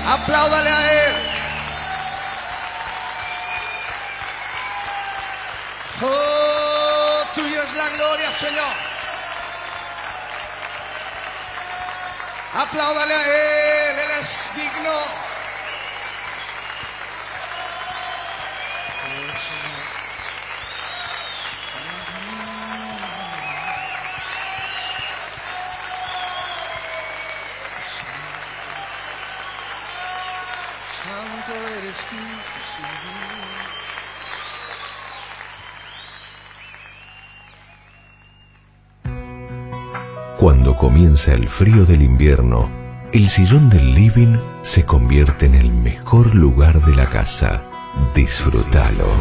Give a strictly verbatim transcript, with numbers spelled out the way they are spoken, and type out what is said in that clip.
Apláudale a Él. Oh, tuya es la gloria, Señor. Apláudale a Él, Él es digno. Oh, Señor. Santo eres tú, Señor. Cuando comienza el frío del invierno, el sillón del living se convierte en el mejor lugar de la casa. Disfrútalo.